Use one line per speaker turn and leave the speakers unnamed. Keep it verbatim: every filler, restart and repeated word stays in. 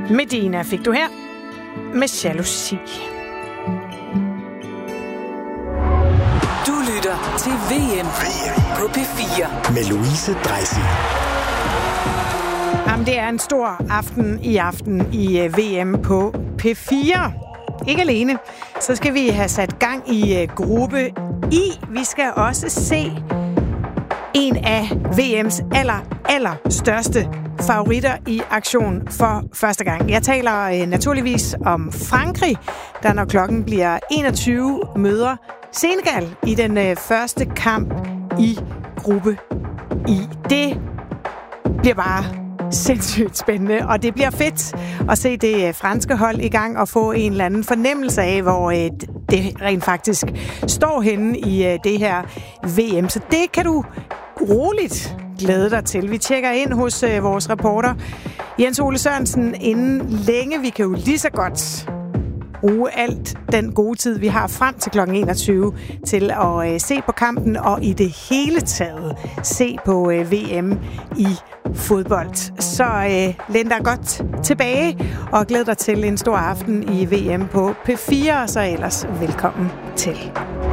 Medina fik du her med Jalousi.
Du lytter til V M på P fire
med Louise Dreisig.
Jamen, det er en stor aften i aften i V M på P fire. Ikke alene, så skal vi have sat gang i gruppe I. Vi skal også se en af V M's aller, aller største favoritter i aktion for første gang. Jeg taler øh, naturligvis om Frankrig, der når klokken bliver enogtyve møder Senegal i den øh, første kamp i gruppe I. Det bliver bare sindssygt spændende, og det bliver fedt at se det øh, franske hold i gang og få en eller anden fornemmelse af, hvor øh, det rent faktisk står henne i øh, det her V M. Så det kan du roligt glæde dig til. Vi tjekker ind hos øh, vores reporter Jens Ole Sørensen inden længe. Vi kan jo lige så godt bruge alt den gode tid, vi har frem til klokken enogtyve til at øh, se på kampen og i det hele taget se på øh, V M i fodbold. Så øh, læn dig godt tilbage og glæd dig til en stor aften i V M på P fire, og så ellers velkommen til.